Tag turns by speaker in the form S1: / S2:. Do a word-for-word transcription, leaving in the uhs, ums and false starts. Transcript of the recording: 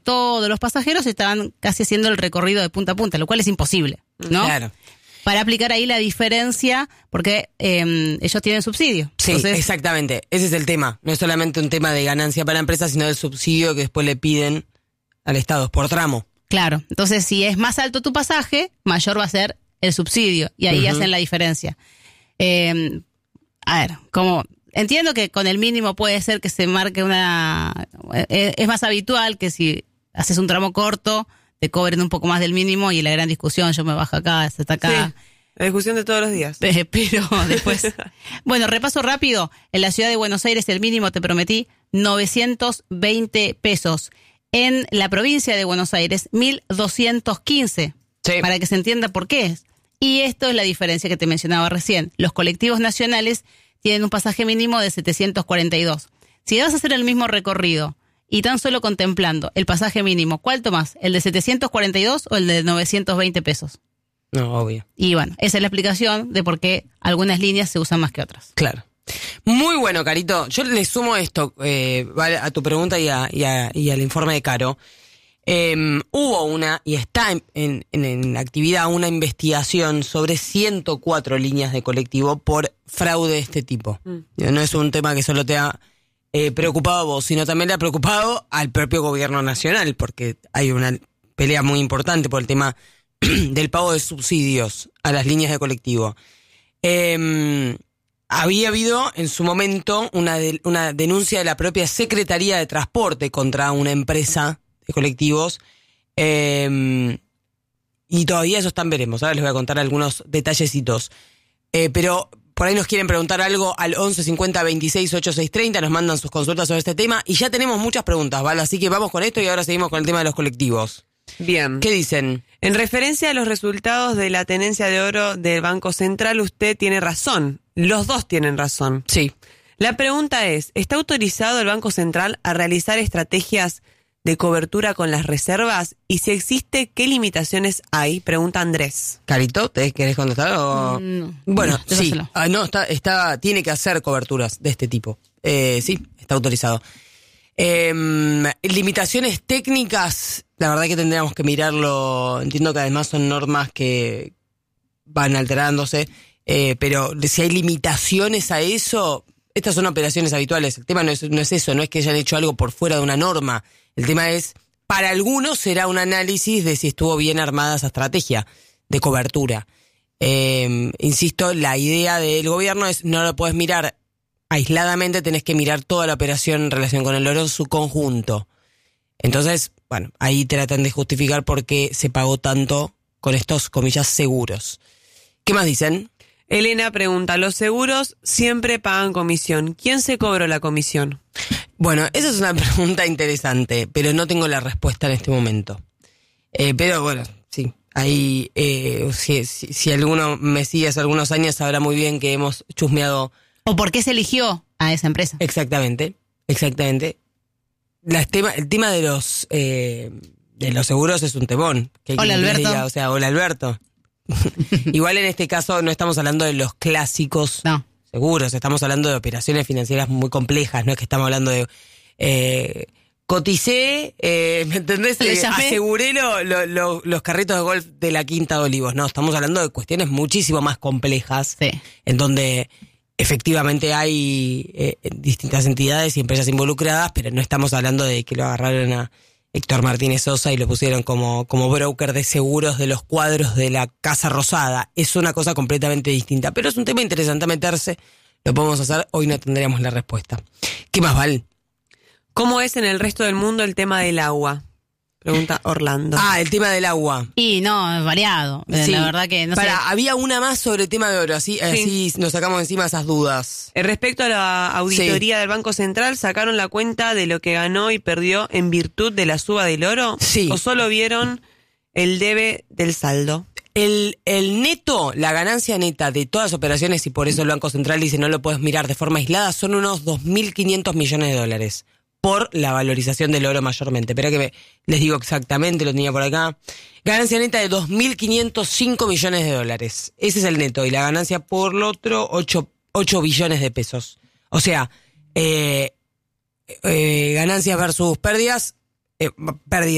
S1: todos los pasajeros estaban casi haciendo el recorrido de punta a punta, lo cual es imposible, ¿no?
S2: Claro.
S1: Para aplicar ahí la diferencia, porque eh, ellos tienen subsidio.
S2: Sí,
S1: Entonces,
S2: exactamente. Ese es el tema. No es solamente un tema de ganancia para la empresa, sino del subsidio que después le piden al Estado por tramo.
S1: claro, entonces si es más alto tu pasaje, mayor va a ser el subsidio, y ahí uh-huh. hacen la diferencia. Eh, a ver, como entiendo que con el mínimo puede ser que se marque una... Es, es más habitual que si haces un tramo corto, te cobren un poco más del mínimo, y la gran discusión, yo me bajo acá, se está acá.
S3: Sí, la discusión de todos los días.
S1: Eh, pero después... Bueno, repaso rápido. En la ciudad de Buenos Aires el mínimo, te prometí, novecientos veinte pesos. En la provincia de Buenos Aires, mil doscientos quince. Sí. Para que se entienda por qué es. Y esto es la diferencia que te mencionaba recién. Los colectivos nacionales tienen un pasaje mínimo de setecientos cuarenta y dos. Si vas a hacer el mismo recorrido y tan solo contemplando el pasaje mínimo, ¿cuál tomás? ¿El de setecientos cuarenta y dos o el de novecientos veinte pesos?
S2: No, obvio.
S1: Y bueno, esa es la explicación de por qué algunas líneas se usan más que otras.
S2: Claro. Muy bueno, Carito. Yo le sumo esto eh, a tu pregunta y, a, y, a, y al informe de Caro. Eh, hubo una, y está en, en, en actividad, una investigación sobre ciento cuatro líneas de colectivo por fraude de este tipo. Mm. No es un tema que solo te ha eh, preocupado a vos, sino también le ha preocupado al propio gobierno nacional, porque hay una pelea muy importante por el tema del pago de subsidios a las líneas de colectivo. Eh, había habido en su momento una, de, una denuncia de la propia Secretaría de Transporte contra una empresa de colectivos, eh, y todavía eso están veremos. Ahora les voy a contar algunos detallecitos. Eh, pero por ahí nos quieren preguntar algo al once cincuenta veintiséis ochenta y seis treinta, nos mandan sus consultas sobre este tema, y ya tenemos muchas preguntas, ¿vale? Así que vamos con esto y ahora seguimos con el tema de los colectivos.
S3: Bien.
S2: ¿Qué dicen?
S3: En referencia a los resultados de la tenencia de oro del Banco Central, usted tiene razón. Los dos tienen razón.
S2: Sí.
S3: La pregunta es, ¿está autorizado el Banco Central a realizar estrategias de cobertura con las reservas? Y si existe, ¿qué limitaciones hay? Pregunta Andrés.
S2: Carito, ¿te querés contestar? O...
S1: No,
S2: bueno,
S1: no,
S2: sí. Ah, no, está, está, tiene que hacer coberturas de este tipo. Eh, sí, está autorizado. Eh, limitaciones técnicas, la verdad que tendríamos que mirarlo. Entiendo que además son normas que van alterándose, eh, pero si hay limitaciones a eso, estas son operaciones habituales. El tema no es, no es eso, no es que hayan hecho algo por fuera de una norma. El tema es, para algunos será un análisis de si estuvo bien armada esa estrategia de cobertura. Eh, insisto, la idea del gobierno es no lo puedes mirar aisladamente, tenés que mirar toda la operación en relación con el oro en su conjunto. Entonces, bueno, ahí tratan de justificar por qué se pagó tanto con estos, comillas, seguros. ¿Qué más dicen?
S3: Elena pregunta, los seguros siempre pagan comisión. ¿Quién se cobró la comisión?
S2: Bueno, esa es una pregunta interesante, pero no tengo la respuesta en este momento. Eh, pero bueno, sí, ahí, eh, si, si, si alguno me sigue hace algunos años sabrá muy bien que hemos chusmeado.
S1: ¿O por qué se eligió a esa empresa?
S2: Exactamente, exactamente. La tema, el tema de los eh, de los seguros es un temón. Que
S1: hola, Alberto.
S2: Diga, o sea, hola, Alberto. Igual en este caso no estamos hablando de los clásicos
S1: no.
S2: seguros, estamos hablando de operaciones financieras muy complejas, no es que estamos hablando de... Eh, coticé, eh, ¿me entendés? Eh, aseguré lo, lo, lo, los carritos de golf de la Quinta de Olivos. No, estamos hablando de cuestiones muchísimo más complejas,
S1: sí,
S2: en donde efectivamente hay eh, distintas entidades y empresas involucradas, pero no estamos hablando de que lo agarraron a Héctor Martínez Sosa y lo pusieron como, como broker de seguros de los cuadros de la Casa Rosada. Es una cosa completamente distinta, pero es un tema interesante a meterse. Lo podemos hacer, hoy no tendríamos la respuesta. ¿Qué más, Val?
S3: ¿Cómo es en el resto del mundo el tema del agua? Pregunta Orlando.
S2: Ah, el tema del agua.
S1: Y no, es variado. Sí. La verdad que no
S2: Para,
S1: sé.
S2: Había una más sobre el tema de oro, así, sí. así nos sacamos encima esas dudas.
S3: Respecto a la auditoría sí. del Banco Central, ¿sacaron la cuenta de lo que ganó y perdió en virtud de la suba del oro?
S2: Sí.
S3: ¿O solo vieron el debe del saldo?
S2: El, el neto, la ganancia neta de todas las operaciones, y por eso el Banco Central dice no lo puedes mirar de forma aislada, son unos dos mil quinientos millones de dólares. Por la valorización del oro mayormente. Espera que me, les digo exactamente, lo tenía por acá. Ganancia neta de dos mil quinientos cinco millones de dólares. Ese es el neto. Y la ganancia por lo otro, ocho billones de pesos. O sea, eh, eh, ganancias versus pérdidas. Eh, pérdidas.